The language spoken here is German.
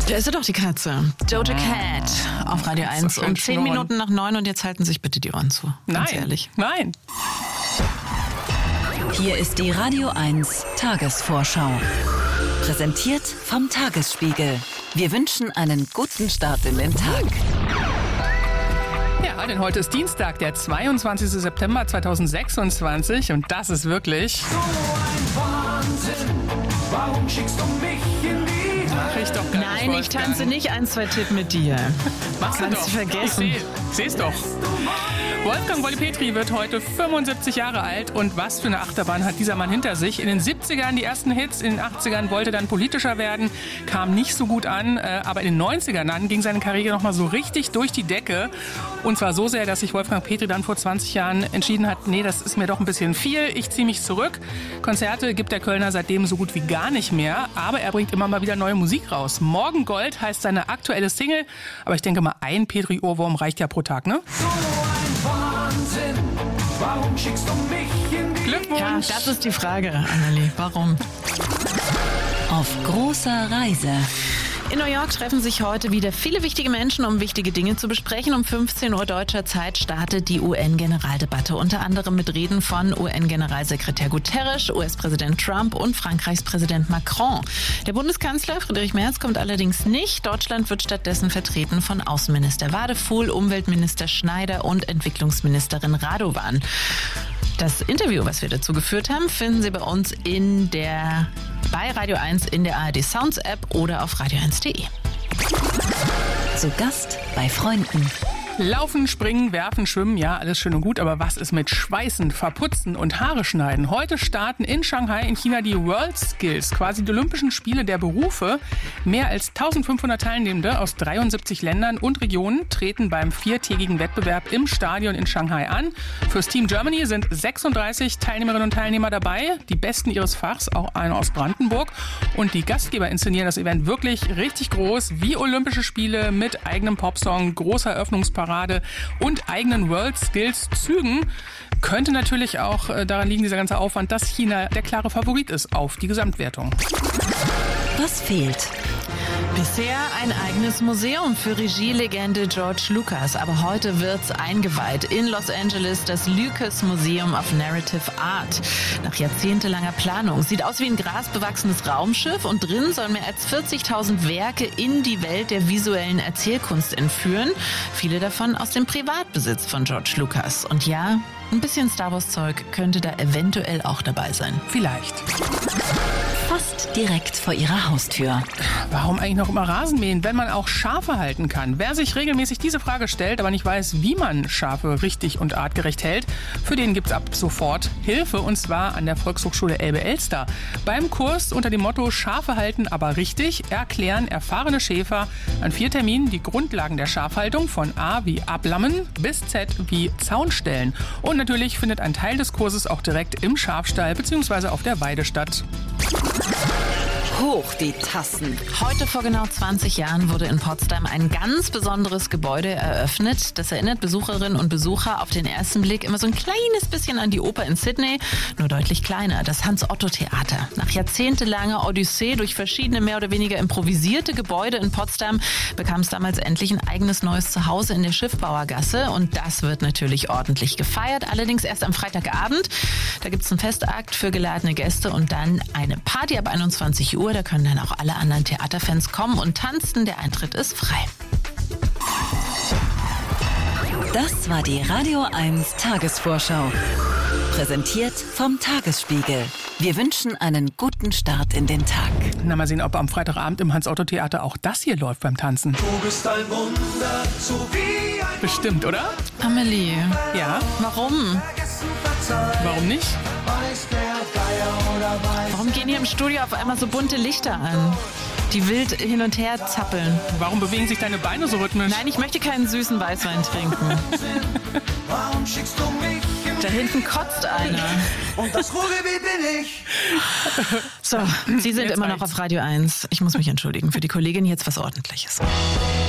Da ist sie doch, die Katze. Doja Cat auf Radio 1 um 10 Minuten nach 9 und jetzt halten sich bitte die Ohren zu. Ganz ehrlich. Nein. Hier ist die Radio 1 Tagesvorschau. Präsentiert vom Tagesspiegel. Wir wünschen einen guten Start in den Tag. Ja, denn heute ist Dienstag, der 22. September 2026 und das ist wirklich... So ein Wahnsinn, warum schickst du mich in die Mach ich doch gar Nein, nicht, ich tanze nicht 1, 2 Tipp mit dir. Machst du Kannst doch. du vergessen. Ich seh's doch. Wolfgang Wolli-Petri wird heute 75 Jahre alt und was für eine Achterbahn hat dieser Mann hinter sich. In den 70ern die ersten Hits, in den 80ern wollte dann politischer werden, kam nicht so gut an, aber in den 90ern dann ging seine Karriere nochmal so richtig durch die Decke und zwar so sehr, dass sich Wolfgang Petri dann vor 20 Jahren entschieden hat, nee, das ist mir doch ein bisschen viel, ich ziehe mich zurück. Konzerte gibt der Kölner seitdem so gut wie gar nicht mehr, aber er bringt immer mal wieder neue Musik raus. Morgengold heißt seine aktuelle Single, aber ich denke mal, ein Petri-Ohrwurm reicht ja pro Tag, ne? So ein Wahnsinn, warum schickst du mich in die... Glückwunsch! Ja, das ist die Frage, Annelie. Warum? Auf großer Reise. In New York treffen sich heute wieder viele wichtige Menschen, um wichtige Dinge zu besprechen. Um 15 Uhr deutscher Zeit startet die UN-Generaldebatte. Unter anderem mit Reden von UN-Generalsekretär Guterres, US-Präsident Trump und Frankreichs Präsident Macron. Der Bundeskanzler Friedrich Merz kommt allerdings nicht. Deutschland wird stattdessen vertreten von Außenminister Wadefuhl, Umweltminister Schneider und Entwicklungsministerin Radovan. Das Interview, was wir dazu geführt haben, finden Sie bei uns bei Radio 1 in der ARD Sounds App oder auf radio1.de. Zu Gast bei Freunden. Laufen, springen, werfen, schwimmen, ja, alles schön und gut, aber was ist mit Schweißen, Verputzen und Haare schneiden? Heute starten in Shanghai in China die World Skills, quasi die Olympischen Spiele der Berufe. Mehr als 1500 Teilnehmende aus 73 Ländern und Regionen treten beim 4-tägigen Wettbewerb im Stadion in Shanghai an. Fürs Team Germany sind 36 Teilnehmerinnen und Teilnehmer dabei, die Besten ihres Fachs, auch einer aus Brandenburg. Und die Gastgeber inszenieren das Event wirklich richtig groß, wie Olympische Spiele mit eigenem Popsong, großer Eröffnungsparade und eigenen World Skills Zügen. Könnte natürlich auch daran liegen, dieser ganze Aufwand, dass China der klare Favorit ist auf die Gesamtwertung. Was fehlt? Bisher ein eigenes Museum für Regielegende George Lucas. Aber heute wird's eingeweiht in Los Angeles, das Lucas Museum of Narrative Art. Nach jahrzehntelanger Planung. Sieht aus wie ein grasbewachsenes Raumschiff und drin sollen mehr als 40.000 Werke in die Welt der visuellen Erzählkunst entführen. Viele davon aus dem Privatbesitz von George Lucas. Und ja, ein bisschen Star Wars Zeug könnte da eventuell auch dabei sein. Vielleicht. Fast direkt vor ihrer Haustür. Warum eigentlich noch immer Rasen mähen, wenn man auch Schafe halten kann? Wer sich regelmäßig diese Frage stellt, aber nicht weiß, wie man Schafe richtig und artgerecht hält, für den gibt's ab sofort Hilfe und zwar an der Volkshochschule Elbe-Elster. Beim Kurs unter dem Motto Schafe halten, aber richtig erklären erfahrene Schäfer an 4 Terminen die Grundlagen der Schafhaltung von A wie Ablammen bis Z wie Zaunstellen. Und natürlich findet ein Teil des Kurses auch direkt im Schafstall bzw. auf der Weide statt. Hoch die Tassen. Heute vor genau 20 Jahren wurde in Potsdam ein ganz besonderes Gebäude eröffnet. Das erinnert Besucherinnen und Besucher auf den ersten Blick immer so ein kleines bisschen an die Oper in Sydney, nur deutlich kleiner, das Hans-Otto-Theater. Nach jahrzehntelanger Odyssee durch verschiedene mehr oder weniger improvisierte Gebäude in Potsdam bekam es damals endlich ein eigenes neues Zuhause in der Schiffbauergasse und das wird natürlich ordentlich gefeiert, allerdings erst am Freitagabend. Da gibt es einen Festakt für geladene Gäste und dann eine Party ab 21 Uhr. Da können dann auch alle anderen Theaterfans kommen und tanzen. Der Eintritt ist frei. Das war die Radio 1 Tagesvorschau. Präsentiert vom Tagesspiegel. Wir wünschen einen guten Start in den Tag. Na, mal sehen, ob am Freitagabend im Hans-Otto-Theater auch das hier läuft beim Tanzen. Du bist ein Wunder, so wie ein Bestimmt, oder? Amelie, Ja, warum? Vergessen verzeiht. warum nicht? Weiß der Geier oder weiß... Warum gehen hier im Studio auf einmal so bunte Lichter an, die wild hin und her zappeln? Warum bewegen sich deine Beine so rhythmisch? Nein, ich möchte keinen süßen Weißwein trinken. Warum schickst du mich in Da hinten kotzt einer. Und das Ruhrgebiet bin ich. So, Sie sind Jetzt immer noch reicht's. auf Radio 1. Ich muss mich entschuldigen für die Kollegin, jetzt was Ordentliches.